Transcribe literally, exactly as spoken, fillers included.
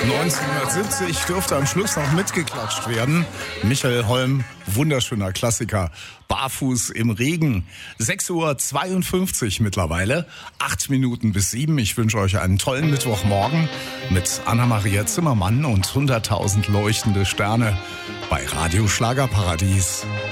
neunzehnhundertsiebzig dürfte am Schluss noch mitgeklatscht werden. Michael Holm, wunderschöner Klassiker. Barfuß im Regen. sechs Uhr zweiundfünfzig mittlerweile. Acht Minuten bis sieben. Ich wünsche euch einen tollen Mittwochmorgen mit Anna-Maria Zimmermann und hunderttausend leuchtende Sterne bei Radio Schlagerparadies.